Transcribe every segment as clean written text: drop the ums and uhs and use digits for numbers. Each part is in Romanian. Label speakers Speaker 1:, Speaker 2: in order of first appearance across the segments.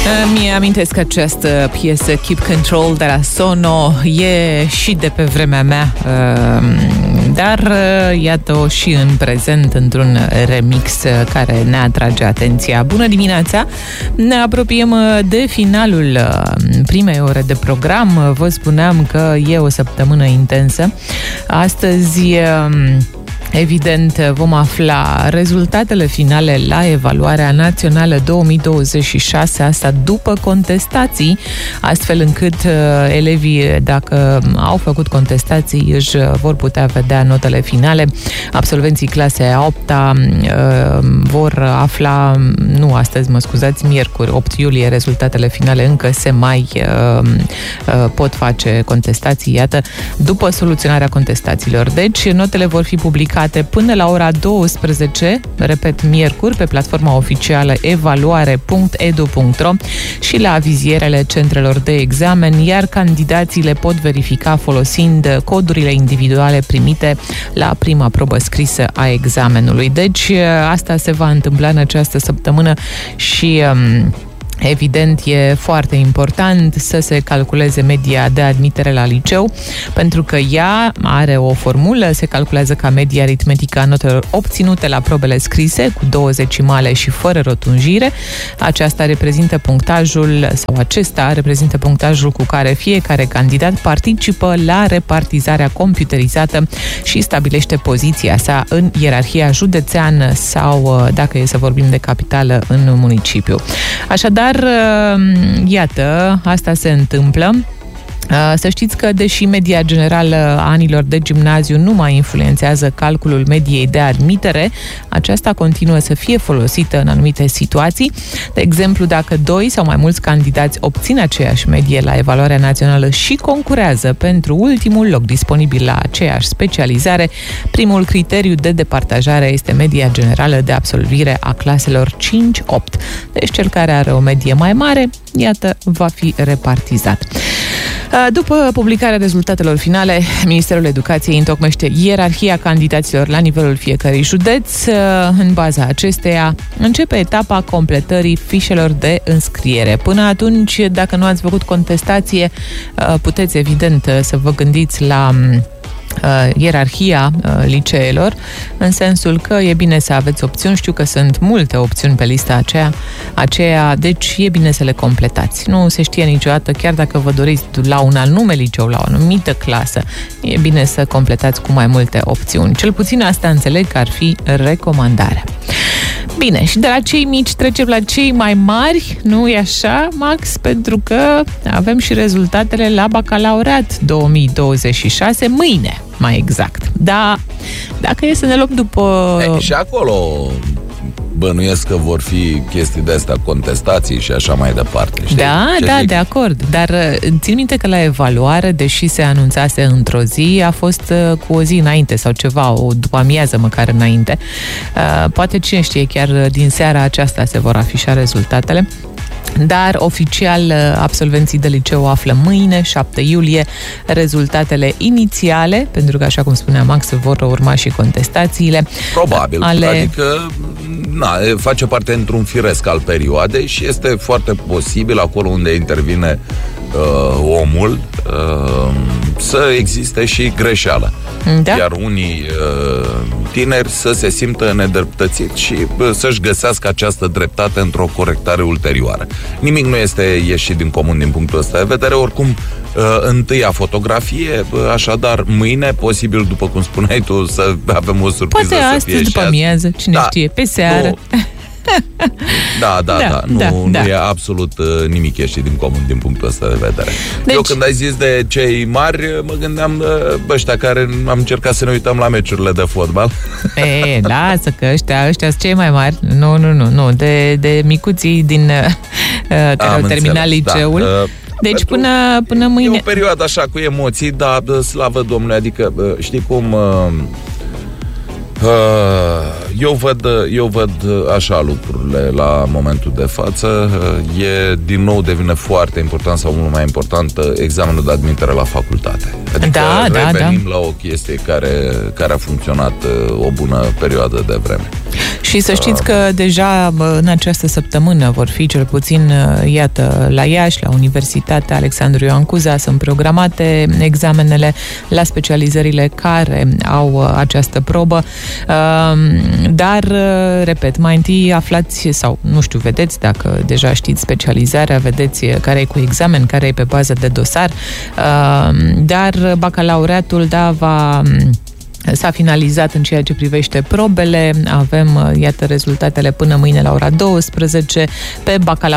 Speaker 1: Mi amintesc că această piesă Keep Control de la Sono e și de pe vremea mea, dar iată-o și în prezent într-un remix care ne atrage atenția. Bună dimineața! Ne apropiem de finalul primei ore de program. Vă spuneam că e o săptămână intensă. Astăzi evident, vom afla rezultatele finale la evaluarea națională 2026, asta după contestații, astfel încât elevii, dacă au făcut contestații, își vor putea vedea notele finale. Absolvenții clasei a 8-a vor afla, nu astăzi, mă scuzați, miercuri, 8 iulie, rezultatele finale. Încă se mai pot face contestații, iată, după soluționarea contestațiilor. Deci, notele vor fi publicate până la ora 12, repet, miercuri, pe platforma oficială evaluare.edu.ro și la avizierele centrelor de examen, iar candidații le pot verifica folosind codurile individuale primite la prima probă scrisă a examenului. Deci, asta se va întâmpla în această săptămână și evident, e foarte important să se calculeze media de admitere la liceu, pentru că ea are o formulă, se calculează ca media aritmetică a notelor obținute la probele scrise, cu 2 decimale și fără rotunjire. Acesta reprezintă punctajul cu care fiecare candidat participă la repartizarea computerizată și stabilește poziția sa în ierarhia județeană sau, dacă e să vorbim de capitală, în municipiu. Așadar, iată, asta se întâmplă. Să știți că, deși media generală a anilor de gimnaziu nu mai influențează calculul mediei de admitere, aceasta continuă să fie folosită în anumite situații. De exemplu, dacă 2 sau mai mulți candidați obțin aceeași medie la evaluarea națională și concurează pentru ultimul loc disponibil la aceeași specializare, primul criteriu de departajare este media generală de absolvire a claselor 5-8. Deci cel care are o medie mai mare, iată, va fi repartizat. După publicarea rezultatelor finale, Ministerul Educației întocmește ierarhia candidaților la nivelul fiecărui județ. În baza acesteia începe etapa completării fișelor de înscriere. Până atunci, dacă nu ați făcut contestație, puteți evident să vă gândiți la ierarhia liceelor, în sensul că e bine să aveți opțiuni. Știu că sunt multe opțiuni pe lista aceea, deci e bine să le completați. Nu se știe niciodată, chiar dacă vă doriți la un anume liceu, la o anumită clasă, e bine să completați cu mai multe opțiuni. Cel puțin asta înțeleg că ar fi recomandarea. Bine, și de la cei mici trecem la cei mai mari, nu e așa, Max? Pentru că avem și rezultatele la bacalaureat 2026, mâine, mai exact. Da, dacă e să ne luăm după...
Speaker 2: Și acolo bănuiesc că vor fi chestii de-astea, contestații și așa mai departe. Știi?
Speaker 1: Da, de acord. Dar țin minte că la evaluare, deși se anunțase într-o zi, a fost cu o zi înainte sau ceva, o după amiază măcar înainte. Poate, cine știe, chiar din seara aceasta se vor afișa rezultatele. Dar oficial absolvenții de liceu află mâine, 7 iulie, rezultatele inițiale, pentru că, așa cum spunea Max, vor urma și contestațiile.
Speaker 2: Probabil, adică face parte într-un firesc al perioadei și este foarte posibil, acolo unde intervine omul, să existe și greșeală. Da? Iar unii tineri să se simtă nedreptățiți și să-și găsească această dreptate într-o corectare ulterioară. Nimic nu este ieșit din comun din punctul ăsta de vedere. Oricum, întâia fotografie, așadar mâine, posibil, după cum spuneai tu, să avem o surpriză.
Speaker 1: Poate
Speaker 2: să
Speaker 1: astăzi,
Speaker 2: fie
Speaker 1: după amiază, cine știe, pe seară.
Speaker 2: Nu e absolut nimic ieșit din comun din punctul ăsta de vedere. Deci, eu când ai zis de cei mari, mă gândeam ăștia care am încercat să ne uităm la meciurile de fotbal.
Speaker 1: Lasă că ăștia sunt cei mai mari. Nu, de micuții din care au terminat liceul.
Speaker 2: Da.
Speaker 1: Deci până mâine.
Speaker 2: E o perioadă așa cu emoții, dar slavă Domnului, adică știi cum Eu văd așa lucrurile la momentul de față. Din nou devine foarte important sau mult mai important examenul de admitere la facultate. Adică revenim la o chestie care a funcționat o bună perioadă de vreme.
Speaker 1: Și să știți că deja în această săptămână vor fi cel puțin, iată, la Iași, la Universitatea Alexandru Ioan Cuza, sunt programate examenele la specializările care au această probă. Dar, repet, mai întâi aflați, sau nu știu, vedeți, dacă deja știți specializarea, vedeți care e cu examen, care e pe bază de dosar, dar bacalaureatul, s-a finalizat în ceea ce privește probele. Avem, iată, rezultatele până mâine la ora 12 pe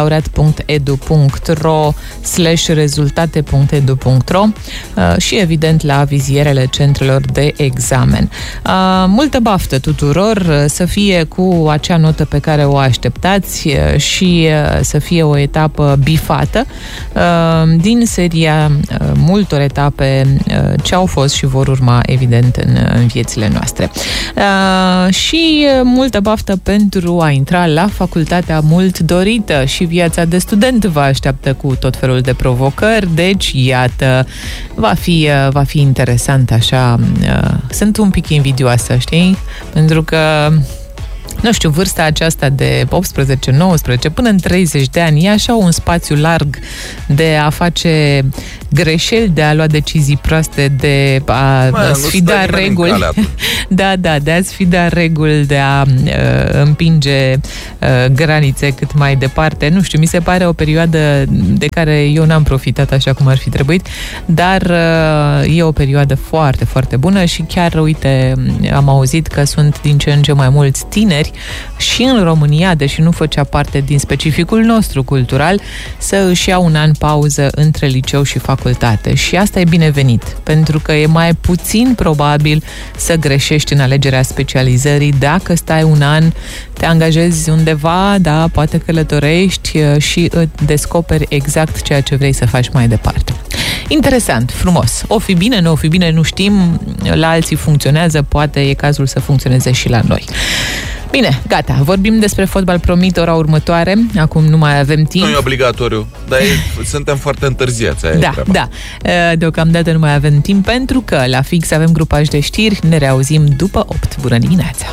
Speaker 1: bacalaureat.edu.ro/rezultate.edu.ro și, evident, la vizierele centrelor de examen. Multă baftă tuturor, să fie cu acea notă pe care o așteptați și să fie o etapă bifată din seria multor etape ce au fost și vor urma, evident, în viețile noastre. Și multă baftă pentru a intra la facultatea mult dorită. Și viața de student vă așteaptă cu tot felul de provocări, deci iată, va fi interesant așa. Sunt un pic invidioasă, știi? Pentru că nu știu, vârsta aceasta de 18, 19 până în 30 de ani e așa un spațiu larg de a face greșeli, de a lua decizii proaste, de a sfida reguli. De a sfida reguli, de a împinge granițe cât mai departe. Nu știu, mi se pare o perioadă de care eu n-am profitat așa cum ar fi trebuit, dar e o perioadă foarte, foarte bună și chiar, uite, am auzit că sunt din ce în ce mai mulți tineri și în România, deși nu făcea parte din specificul nostru cultural, să își ia un an pauză între liceu și facultate. Și asta e binevenit, pentru că e mai puțin probabil să greșești în alegerea specializării dacă stai un an, te angajezi undeva, da, poate călătorești și îți descoperi exact ceea ce vrei să faci mai departe. Interesant, frumos. O fi bine, nu o fi bine, nu știm. La alții funcționează, poate e cazul să funcționeze și la noi. Bine, gata, vorbim despre fotbal, promit, ora următoare. Acum nu mai avem timp.
Speaker 2: Nu e obligatoriu, dar suntem foarte întârziați.
Speaker 1: Da. Deocamdată nu mai avem timp, pentru că la fix avem grupaj de știri. Ne reauzim după 8. Bună dimineața!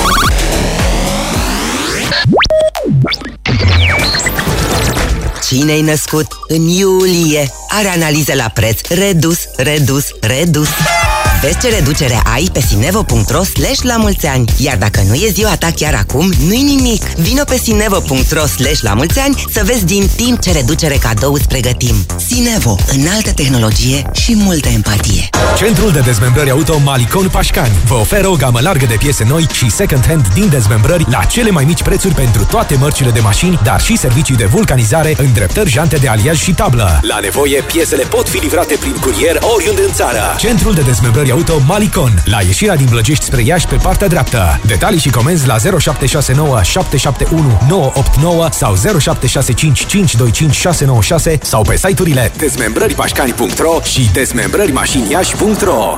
Speaker 3: Cine-i născut în iulie are analize la preț redus. Vezi ce reducere ai pe sinevo.ro/lamulțeani. Iar dacă nu e ziua ta chiar acum, nu-i nimic. Vino pe sinevo.ro/lamulțeani să vezi din timp ce reducere cadou îți pregătim. Sinevo, înaltă tehnologie și multă empatie.
Speaker 4: Centrul de dezmembrări auto Malicon Pașcani vă oferă o gamă largă de piese noi și second-hand din dezmembrări la cele mai mici prețuri pentru toate mărcile de mașini, dar și servicii de vulcanizare, îndreptări, jante de aliaj și tablă. La nevoie, piesele pot fi livrate prin curier oriunde în țară. Centrul de dezmembrări auto Malicon, la ieșirea din Blăgești spre Iași pe partea dreaptă. Detalii și comenzi la 0769 771 989 sau 0765 525 696 sau pe site-urile dezmembrăripașcani.ro și dezmembrărimașiniași.ro.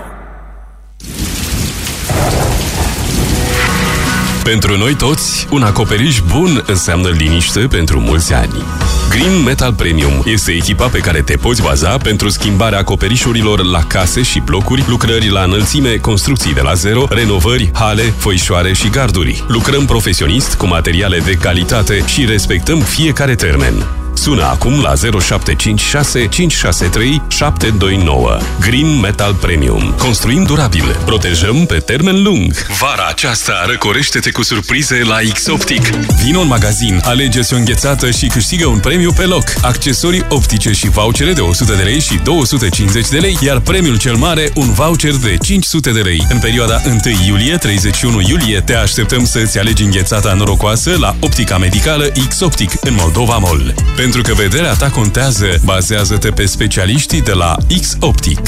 Speaker 5: Pentru noi toți, un acoperiș bun înseamnă liniște pentru mulți ani. Green Metal Premium este echipa pe care te poți baza pentru schimbarea acoperișurilor la case și blocuri, lucrări la înălțime, construcții de la zero, renovări, hale, foișoare și garduri. Lucrăm profesionist cu materiale de calitate și respectăm fiecare termen. Sună acum la 0756 563 729. Green Metal Premium. Construim durabil. Protejăm pe termen lung. Vara aceasta răcorește-te cu surprize la X-Optic. Vino în magazin, alege-ți o înghețată și câștigă un premiu pe loc. Accesorii optice și vouchere de 100 de lei și 250 de lei, iar premiul cel mare, un voucher de 500 de lei. În perioada 1 iulie-31 iulie te așteptăm să-ți alegi înghețata norocoasă la Optica Medicală X-Optic în Moldova Mall. Pentru că vederea ta contează, bazează-te pe specialiștii de la X-Optic.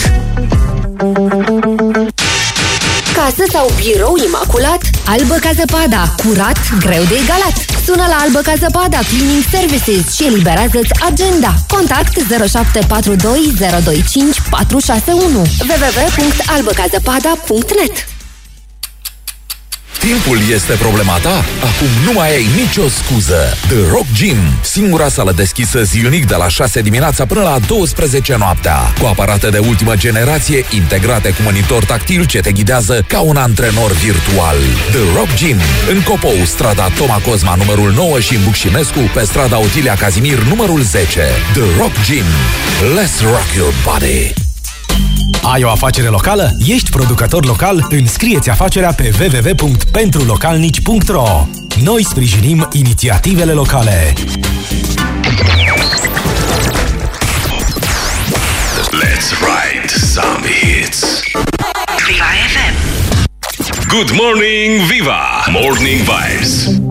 Speaker 6: Casă sau birou imaculat? Albă ca zăpada. Curat, greu de egalat. Sună la Albă ca zăpada Cleaning Services și eliberează-ți agenda. Contact 0742 025 461 www.albăcazăpada.net.
Speaker 7: Timpul este problema ta? Acum nu mai ai nicio scuză. The Rock Gym, singura sală deschisă zilnic de la 6 dimineața până la 12 noaptea. Cu aparate de ultimă generație, integrate cu monitor tactil ce te ghidează ca un antrenor virtual. The Rock Gym, în Copou, strada Toma Cosma numărul 9 și în Bucșinescu, pe strada Otilia Cazimir numărul 10. The Rock Gym. Let's rock your body.
Speaker 4: Ai o afacere locală? Ești producător local? Înscrie-ți afacerea pe www.pentrulocalnici.ro. Noi sprijinim inițiativele locale.
Speaker 5: Let's write some hits.
Speaker 8: Viva FM.
Speaker 5: Good morning, Viva! Morning Vibes.